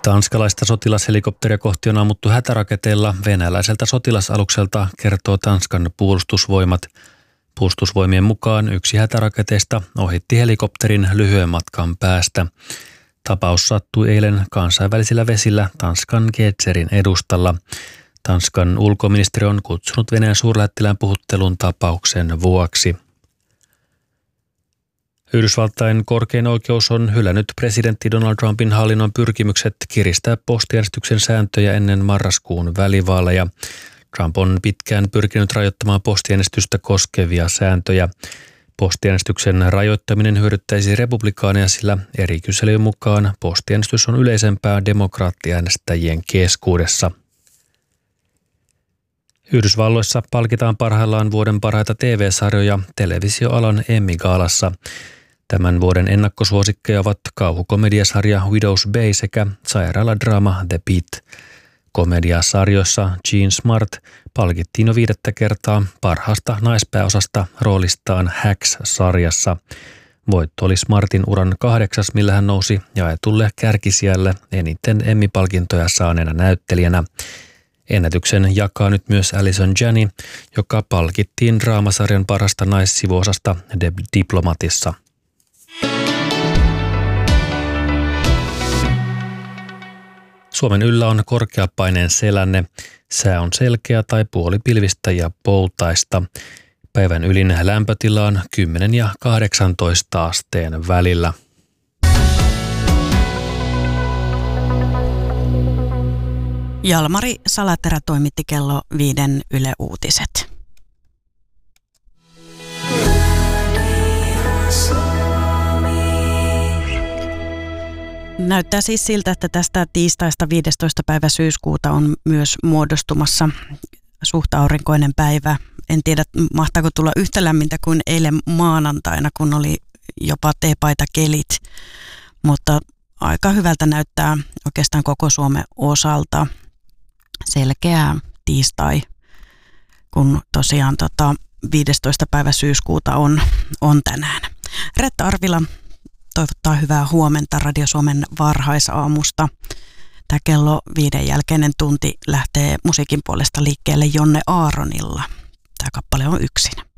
Tanskalaista sotilashelikopteria kohti on ammuttu hätäraketeilla venäläiseltä sotilasalukselta, kertoo Tanskan puolustusvoimat. Puolustusvoimien mukaan yksi hätäraketeista ohitti helikopterin lyhyen matkan päästä. Tapaus sattui eilen kansainvälisillä vesillä Tanskan Gedserin edustalla. Tanskan ulkoministeri on kutsunut Venäjän suurlähettilään puhuttelun tapauksen vuoksi. Yhdysvaltain korkein oikeus on hylännyt presidentti Donald Trumpin hallinnon pyrkimykset kiristää postiäänestyksen sääntöjä ennen marraskuun välivaaleja. Trump on pitkään pyrkinyt rajoittamaan postiäänestystä koskevia sääntöjä. Postiäänestyksen rajoittaminen hyödyttäisi republikaaneja, sillä eri kyselyjen mukaan postiäänestys on yleisempää demokraattiäänestäjien keskuudessa. Yhdysvalloissa palkitaan parhaillaan vuoden parhaita TV-sarjoja televisioalan Emmy-gaalassa. Tämän vuoden ennakkosuosikkeja ovat kauhukomediasarja Widow's Bay sekä sairaaladraama The Pitt. Komediasarjoissa Jean Smart palkittiin jo 5. kertaa parhaasta naispääosasta roolistaan Hacks-sarjassa. Voitto oli Smartin uran 8., millä hän nousi jaetulle kärkisijalle eniten Emmy-palkintoja saaneena näyttelijänä. Ennätyksen jakaa nyt myös Allison Janney, joka palkittiin draamasarjan parhaasta naissivuosasta The Diplomatissa. Suomen yllä on korkeapaineen selänne. Sää on selkeä tai puolipilvistä ja poutaista. Päivän ylin lämpötila on 10 ja 18 asteen välillä. Jalmari Salaterä toimitti kello 5 Yle Uutiset. Näyttää siis siltä, että tästä tiistaista 15. päivä syyskuuta on myös muodostumassa suht aurinkoinen päivä. En tiedä, mahtaako tulla yhtä lämmintä kuin eilen maanantaina, kun oli jopa teepaitakelit, mutta aika hyvältä näyttää oikeastaan koko Suomen osalta. Selkeä tiistai, kun tosiaan 15. päivä syyskuuta on tänään. Retta Arvila toivottaa hyvää huomenta Radio Suomen varhaisaamusta. Tämä kello 5 jälkeinen tunti lähtee musiikin puolesta liikkeelle Jonne Aaronilla. Tämä kappale on Yksin.